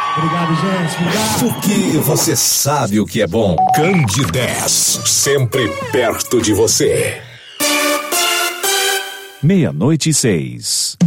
Obrigado, gente. Obrigado. Porque você sabe o que é bom. Candidez, sempre perto de você. 00:06.